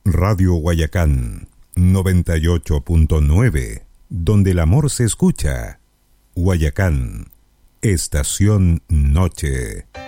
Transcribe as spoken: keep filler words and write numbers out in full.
Radio Guayacán noventa y ocho punto nueve, donde el amor se escucha. Guayacán, Estación Noche.